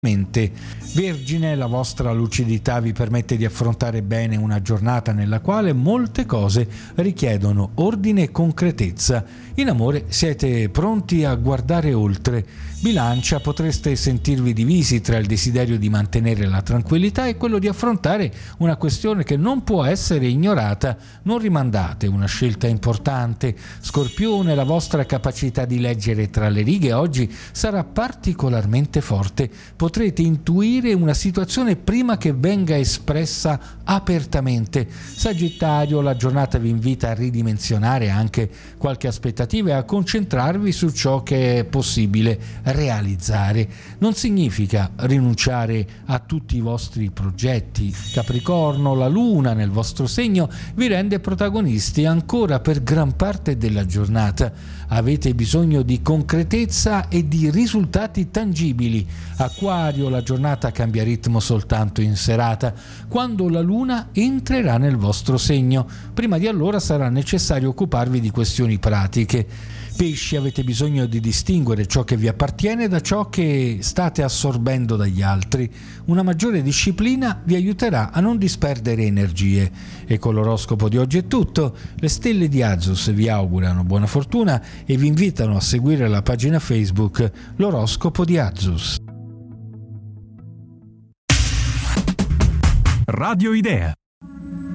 Mente. Vergine, la vostra lucidità vi permette di affrontare bene una giornata nella quale molte cose richiedono ordine e concretezza. In amore siete pronti a guardare oltre. Bilancia, potreste sentirvi divisi tra il desiderio di mantenere la tranquillità e quello di affrontare una questione che non può essere ignorata. Non rimandate una scelta importante. Scorpione, la vostra capacità di leggere tra le righe oggi sarà particolarmente forte. Potrete intuire una situazione prima che venga espressa apertamente. Sagittario, la giornata vi invita a ridimensionare anche qualche aspettativa e a concentrarvi su ciò che è possibile realizzare. Non significa rinunciare a tutti i vostri progetti. Capricorno, la luna nel vostro segno vi rende protagonisti ancora per gran parte della giornata. Avete bisogno di concretezza e di risultati tangibili. Acquario, la giornata cambia ritmo soltanto in serata, quando la luna entrerà nel vostro segno. Prima di allora sarà necessario occuparvi di questioni pratiche. Pesci, avete bisogno di distinguere ciò che vi appartiene da ciò che state assorbendo dagli altri. Una maggiore disciplina vi aiuterà a non disperdere energie. E con l'oroscopo di oggi è tutto. Le stelle di Azus vi augurano buona fortuna e vi invitano a seguire la pagina Facebook L'oroscopo di Azus. Radio Idea.